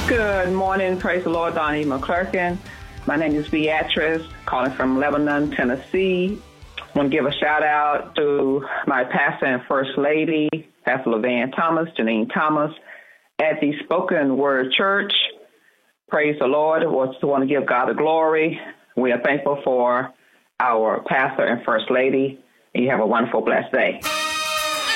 Good morning. Praise the Lord, Donnie McClurkin. My name is Beatrice, calling from Lebanon, Tennessee. I want to give a shout out to my pastor and first lady, Pastor LaVanne Thomas, Janine Thomas, at the Spoken Word Church. Praise the Lord. I just want to give God the glory. We are thankful for our pastor and first lady. And you have a wonderful, blessed day.